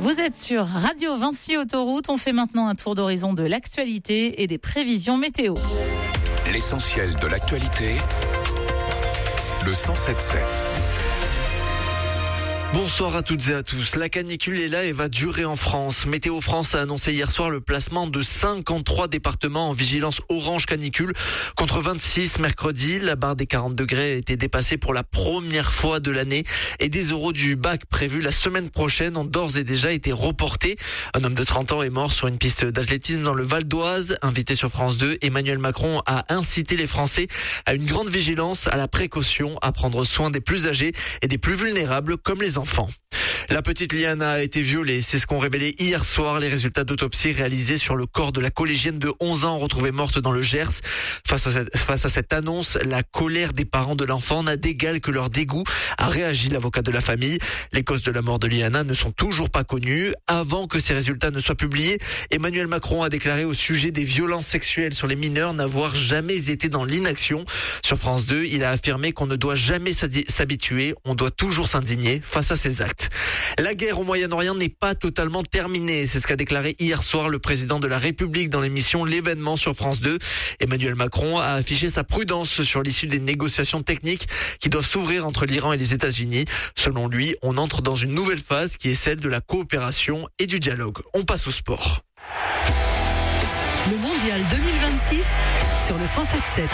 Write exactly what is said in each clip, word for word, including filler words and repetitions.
Vous êtes sur Radio Vinci Autoroute. On fait maintenant un tour d'horizon de l'actualité et des prévisions météo. L'essentiel de l'actualité, le cent sept sept. Bonsoir à toutes et à tous. La canicule est là et va durer en France. Météo France a annoncé hier soir le placement de cinquante-trois départements en vigilance orange canicule contre vingt-six mercredi. La barre des quarante degrés a été dépassée pour la première fois de l'année et des oraux du bac prévus la semaine prochaine ont d'ores et déjà été reportés. Un homme de trente ans est mort sur une piste d'athlétisme dans le Val d'Oise. Invité sur France deux, Emmanuel Macron a incité les Français à une grande vigilance, à la précaution, à prendre soin des plus âgés et des plus vulnérables comme les enfants. Enfants. La petite Liana a été violée, c'est ce qu'ont révélé hier soir les résultats d'autopsie réalisés sur le corps de la collégienne de onze ans retrouvée morte dans le Gers. Face à cette, face à cette annonce, la colère des parents de l'enfant n'a d'égal que leur dégoût, a réagi l'avocat de la famille. Les causes de la mort de Liana ne sont toujours pas connues. Avant que ces résultats ne soient publiés, Emmanuel Macron a déclaré au sujet des violences sexuelles sur les mineurs n'avoir jamais été dans l'inaction. Sur France deux, il a affirmé qu'on ne doit jamais s'habituer, on doit toujours s'indigner face à ces actes. La guerre au Moyen-Orient n'est pas totalement terminée. C'est ce qu'a déclaré hier soir le président de la République dans l'émission L'événement sur France deux. Emmanuel Macron a affiché sa prudence sur l'issue des négociations techniques qui doivent s'ouvrir entre l'Iran et les États-Unis. Selon lui, on entre dans une nouvelle phase qui est celle de la coopération et du dialogue. On passe au sport. Le mondial deux mille vingt-six sur le cent sept sept.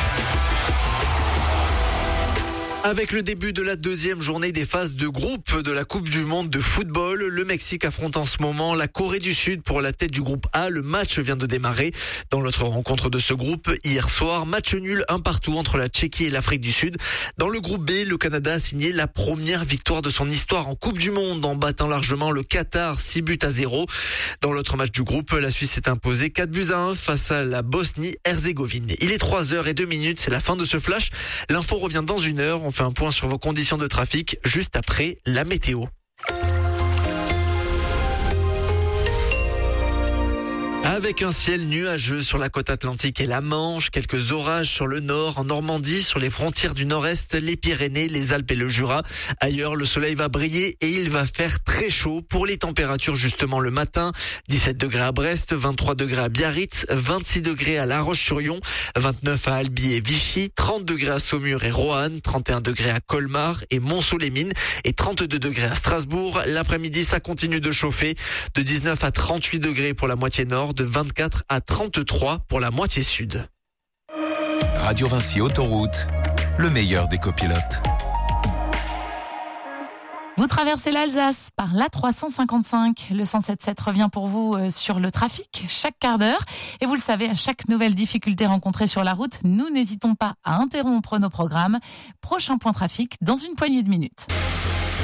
Avec le début de la deuxième journée des phases de groupe de la Coupe du Monde de football, le Mexique affronte en ce moment la Corée du Sud pour la tête du groupe A. Le match vient de démarrer. Dans l'autre rencontre de ce groupe, hier soir, match nul un partout entre la Tchéquie et l'Afrique du Sud. Dans le groupe B, le Canada a signé la première victoire de son histoire en Coupe du Monde en battant largement le Qatar six buts à zéro. Dans l'autre match du groupe, la Suisse s'est imposée quatre buts à un face à la Bosnie-Herzégovine. Il est trois heures deux minutes, c'est la fin de ce flash. L'info revient dans une heure. On fait un point sur vos conditions de trafic juste après la météo. Avec un ciel nuageux sur la côte atlantique et la Manche, quelques orages sur le nord, en Normandie, sur les frontières du nord-est, les Pyrénées, les Alpes et le Jura. Ailleurs, le soleil va briller et il va faire très chaud pour les températures justement le matin. dix-sept degrés à Brest, vingt-trois degrés à Biarritz, vingt-six degrés à La Roche-sur-Yon, vingt-neuf à Albi et Vichy, trente degrés à Saumur et Roanne, trente et un degrés à Colmar et Montceau-les-Mines et trente-deux degrés à Strasbourg. L'après-midi, ça continue de chauffer, de dix-neuf à trente-huit degrés pour la moitié nord, de vingt-quatre à trente-trois pour la moitié sud. Radio Vinci Autoroute, le meilleur des copilotes. Vous traversez l'Alsace par l'A trois cent cinquante-cinq. Le cent sept sept revient pour vous sur le trafic chaque quart d'heure. Et vous le savez, à chaque nouvelle difficulté rencontrée sur la route, nous n'hésitons pas à interrompre nos programmes. Prochain point trafic dans une poignée de minutes.